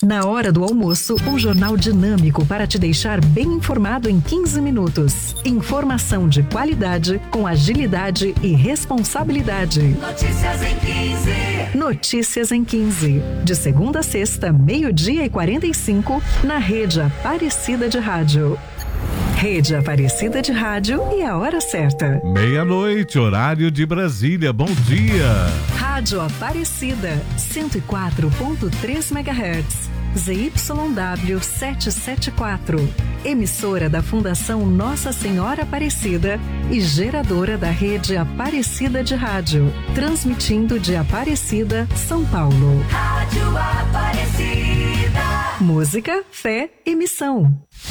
Na hora do almoço, um jornal dinâmico para te deixar bem informado em 15 minutos. Informação de qualidade, com agilidade e responsabilidade. Notícias em 15. Notícias em 15. De segunda a sexta, 12:45, na Rede Aparecida de Rádio. Rede Aparecida de Rádio e a hora certa. 12:00, horário de Brasília. Bom dia. Rádio Aparecida, 104.3 MHz. ZYW 774. Emissora da Fundação Nossa Senhora Aparecida e geradora da Rede Aparecida de Rádio. Transmitindo de Aparecida, São Paulo. Rádio Aparecida. Música, fé e missão.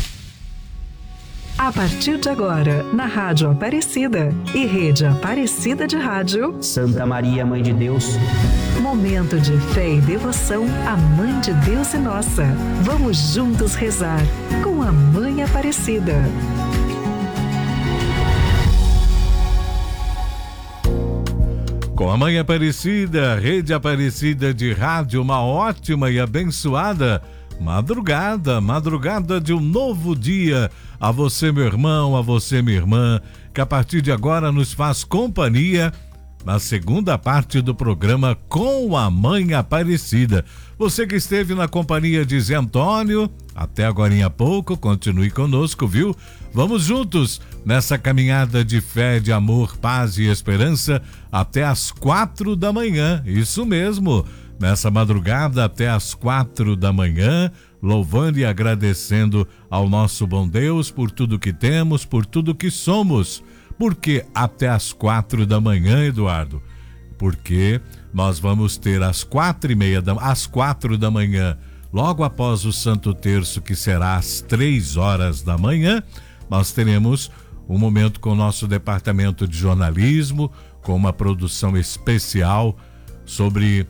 A partir de agora, na Rádio Aparecida e Rede Aparecida de Rádio, Santa Maria, Mãe de Deus. Momento de fé e devoção à Mãe de Deus e nossa. Vamos juntos rezar com a Mãe Aparecida. Com a Mãe Aparecida, Rede Aparecida de Rádio, uma ótima e abençoada madrugada de um novo dia. A você, meu irmão, a você, minha irmã, que a partir de agora nos faz companhia na segunda parte do programa Com a Mãe Aparecida. Você que esteve na companhia de Zé Antônio, até agorinha há pouco, continue conosco, viu? Vamos juntos nessa caminhada de fé, de amor, paz e esperança até às 4 da manhã. Isso mesmo, nessa madrugada até às 4 da manhã, louvando e agradecendo ao nosso bom Deus por tudo que temos, por tudo que somos. Por que até às 4 da manhã, Eduardo? Porque nós vamos ter às 4 da manhã, logo após o Santo Terço, que será às 3 horas da manhã, nós teremos um momento com o nosso departamento de jornalismo, com uma produção especial sobre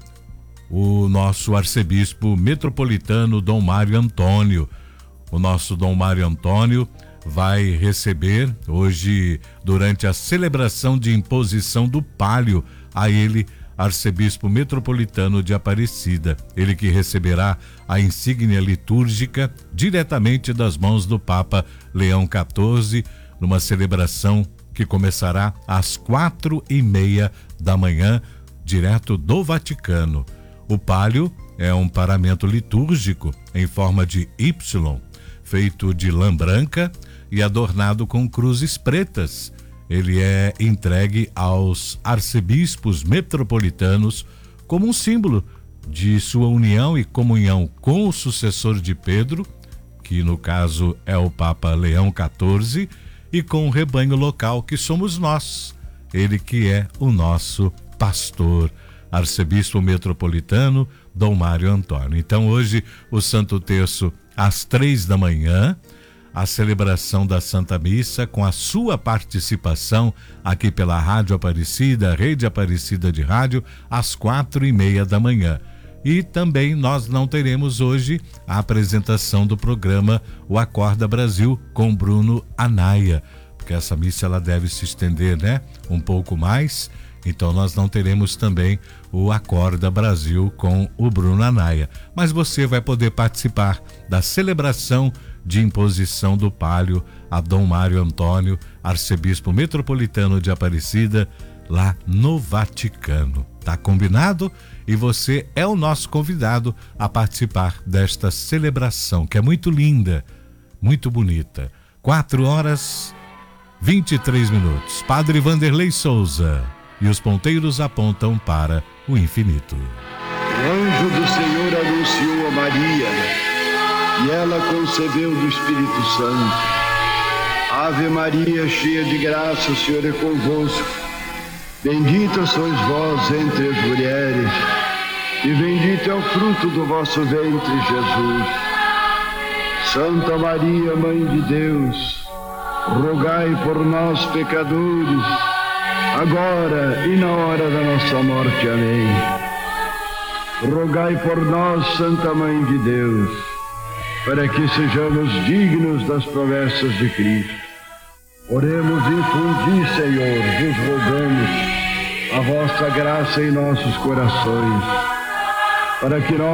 o nosso arcebispo metropolitano Dom Mário Antônio. O nosso Dom Mário Antônio vai receber hoje, durante a celebração de imposição do palio, a ele, arcebispo metropolitano de Aparecida. Ele que receberá a insígnia litúrgica diretamente das mãos do Papa Leão XIV, numa celebração que começará às 4:30 da manhã, direto do Vaticano. O palio é um paramento litúrgico em forma de Y, feito de lã branca e adornado com cruzes pretas. Ele é entregue aos arcebispos metropolitanos como um símbolo de sua união e comunhão com o sucessor de Pedro, que no caso é o Papa Leão XIV, e com o rebanho local, que somos nós. Ele que é o nosso pastor, arcebispo metropolitano Dom Mário Antônio. Então hoje o Santo Terço às 3 da manhã, a celebração da Santa Missa com a sua participação aqui pela Rádio Aparecida, Rede Aparecida de Rádio, às 4:30 da manhã. E também nós não teremos hoje a apresentação do programa O Acorda Brasil com Bruno Anaia, porque essa missa ela deve se estender, né, um pouco mais. Então nós não teremos também o Acorda Brasil com o Bruno Anaia. Mas você vai poder participar da celebração de imposição do palio a Dom Mário Antônio, arcebispo metropolitano de Aparecida, lá no Vaticano. Tá combinado? E você é o nosso convidado a participar desta celebração, que é muito linda, muito bonita. 4:23. Padre Vanderlei Souza. E os ponteiros apontam para o infinito. O anjo do Senhor anunciou a Maria, e ela concebeu do Espírito Santo. Ave Maria, cheia de graça, o Senhor é convosco. Bendita sois vós entre as mulheres, e bendito é o fruto do vosso ventre, Jesus. Santa Maria, Mãe de Deus, rogai por nós, pecadores, agora e na hora da nossa morte. Amém. Rogai por nós, Santa Mãe de Deus, para que sejamos dignos das promessas de Cristo. Oremos, infundi, Senhor, vos rogamos a vossa graça em nossos corações, para que nós